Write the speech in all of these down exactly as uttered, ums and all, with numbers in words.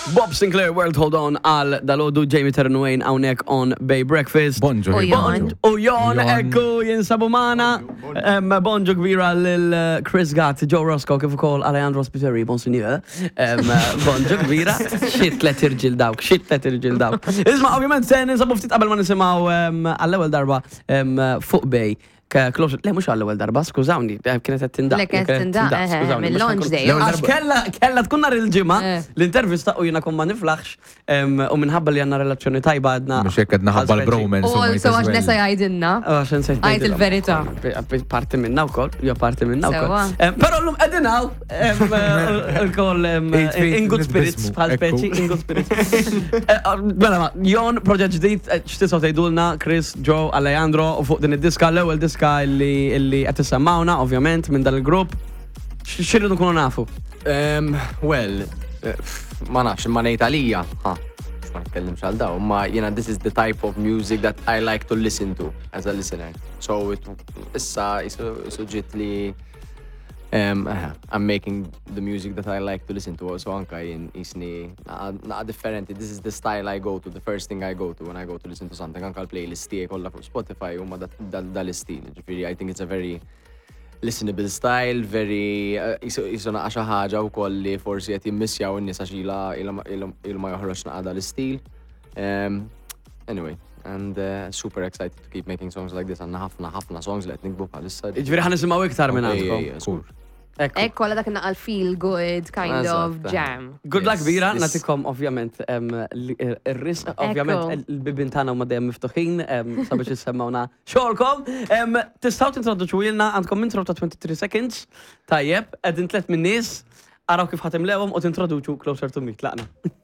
Bob Sinclair, World Hold On, għal dal-ħodu Jamie Ternuane għawnek on Bay Breakfast. Bonġu. U jon, ekku, jinsabu maħna. Bonġu kbira l-Chris Gatt, Joe Roscoe, kif ukoll Alejandro Spiteri, bonsinjur. Bonġu kbira, xit let irġil dawk, xit let irġil dawk. Isma, ovvijament, se ninsabu ftit qabel ma nisimaw għall-ewel darba fuq Bay. Close, le mux għall-ewel darba, skużawni, kienet t-tindaq. Le kienet t-tindaq, mill-launch day. Għax kella tkun nar il-ġimma, l-intervista u jina kun ma niflaħx, u minħabba li għanna relazzjoni tajba għadna. Mux jekk għadna ħabba l-bromance. U also għax nesa jgħidinna. Għaxen sejt. Għajt il-verita. Parti minna u koll, jo parti minna u koll. Pero l-lum għedinaw, il-koll in good spirits, bħal speċi, in good spirits. Bela, jon, proġett ġdijt, xtisaw tejdulna, Chris, Joe, Alejandro, u fuq din id-diska, l-ewel diska illi illi qed tissemawna ovvjament minn dal-grupp. X'irridu nkunu nafu? Well, ma nafx ma ngħid għalija, ha, ma nitkellimx għal daw, ma jiena this is the type of music that I like to listen to as a listener. So it issa isu ġiet li Um, uh, I'm making the music that I like to listen to, so anka jien isni naqa differenti. This is the style I go to, the first thing I go to when I go to listen to something. Anka l-playlist tiegħi kollha fuq Spotify huma dal-istil. Ġifieri I think it's a very listenable style, very isu naqa xi ħaġa wkoll li forsi qed jimmissjaw in-nies għax ilha ma joħroġ naqa dal-istil. Anyway. And uh, super excited to keep making songs like this. Għanna ħafna ħafna songs li qed nikbu bħalissa. Ġifieri ħan nisimgħu iktar minn għandkom. Ekku għala dak naqal feel good kind of jam. Good luck bira, natikom ovvjament il-ris, ovvjament il-bibin tana u madem miftuħin, sabiex jissemmawna xolkom. Tistaw tintroduċu ilna, għandkom intro ta' twenty-three seconds, tajjeb, edin tlet minn nies, araw kif ħatem lewom u tintroduċu Closer to Me, tlaqna.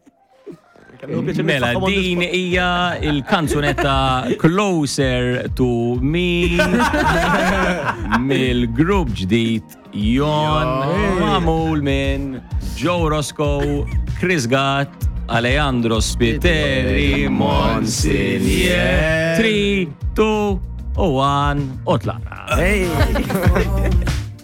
Mela, din hija il-kanzunetta Closer to Me mill-grupp ġdid Jon mamul minn Joe Roscoe, Chris Gatt, Alejandro Spiteri, Monsinier. three, two, one, u tlaqna.